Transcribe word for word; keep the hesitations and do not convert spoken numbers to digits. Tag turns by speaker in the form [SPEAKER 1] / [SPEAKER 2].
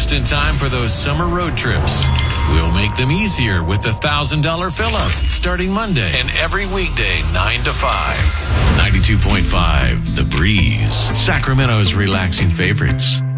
[SPEAKER 1] just in time for those summer road trips. We'll make them easier with the one thousand dollars fill-up starting Monday and every weekday nine to five. ninety-two point five The Breeze, Sacramento's relaxing favorites.